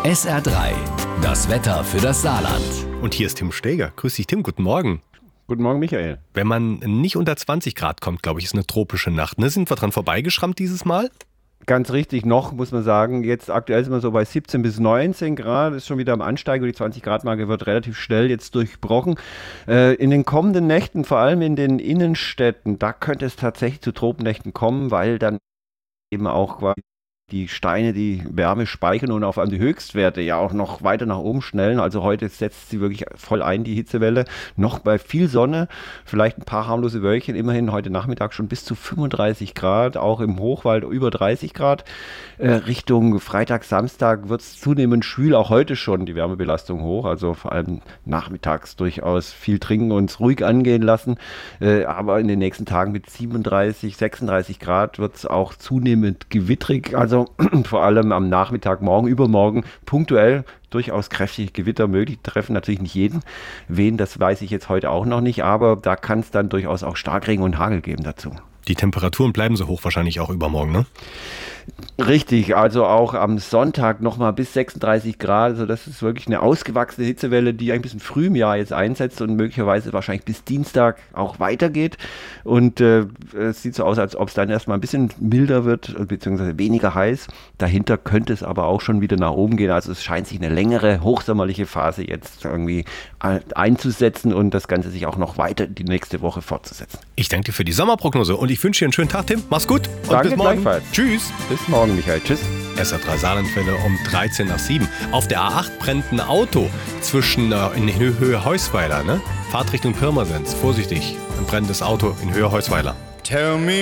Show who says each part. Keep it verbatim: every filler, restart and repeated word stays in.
Speaker 1: S R drei, das Wetter für das Saarland.
Speaker 2: Und hier ist Tim Steger. Grüß dich, Tim. Guten Morgen.
Speaker 3: Guten Morgen, Michael.
Speaker 2: Wenn man nicht unter zwanzig Grad kommt, glaube ich, ist eine tropische Nacht. Ne? Sind wir dran vorbeigeschrammt dieses Mal?
Speaker 3: Ganz richtig, noch muss man sagen, jetzt aktuell sind wir so bei siebzehn bis neunzehn Grad, ist schon wieder am Ansteigen, die zwanzig Grad Marke wird relativ schnell jetzt durchbrochen. Äh, in den kommenden Nächten, vor allem in den Innenstädten, da könnte es tatsächlich zu Tropennächten kommen, weil dann eben auch quasi die Steine die Wärme speichern und auf einmal die Höchstwerte ja auch noch weiter nach oben schnellen. Also heute setzt sie wirklich voll ein, die Hitzewelle. Noch bei viel Sonne, vielleicht ein paar harmlose Wölkchen, immerhin heute Nachmittag schon bis zu fünfunddreißig Grad, auch im Hochwald über dreißig Grad. Äh, Richtung Freitag, Samstag wird es zunehmend schwül, auch heute schon die Wärmebelastung hoch. Also vor allem nachmittags durchaus viel trinken und es ruhig angehen lassen. Äh, aber in den nächsten Tagen mit siebenunddreißig, sechsunddreißig Grad wird es auch zunehmend gewittrig. Also vor allem am Nachmittag, morgen, übermorgen, punktuell durchaus kräftige Gewitter möglich. Treffen natürlich nicht jeden. Wen, das weiß ich jetzt heute auch noch nicht, aber da kann es dann durchaus auch Starkregen und Hagel geben dazu.
Speaker 2: Die Temperaturen bleiben so hoch wahrscheinlich auch übermorgen, ne?
Speaker 3: Richtig, also auch am Sonntag nochmal bis sechsunddreißig Grad. Also das ist wirklich eine ausgewachsene Hitzewelle, die ein bisschen früh im Jahr jetzt einsetzt und möglicherweise wahrscheinlich bis Dienstag auch weitergeht. Und äh, es sieht so aus, als ob es dann erstmal ein bisschen milder wird, beziehungsweise weniger heiß. Dahinter könnte es aber auch schon wieder nach oben gehen. Also es scheint sich eine längere hochsommerliche Phase jetzt irgendwie einzusetzen und das Ganze sich auch noch weiter die nächste Woche fortzusetzen.
Speaker 2: Ich danke dir für die Sommerprognose und ich wünsche dir einen schönen Tag, Tim. Mach's gut und
Speaker 3: Danke,
Speaker 2: bis morgen.
Speaker 3: Gleichfalls.
Speaker 2: Tschüss.
Speaker 3: Bis morgen, Michael. Tschüss.
Speaker 2: S R drei Saarlandwelle um dreizehn nach sieben. Auf der A acht brennt ein Auto zwischen äh, in Höhe Heusweiler. Ne? Fahrtrichtung Pirmasens. Vorsichtig, ein brennendes Auto in Höhe Heusweiler.
Speaker 4: Tell me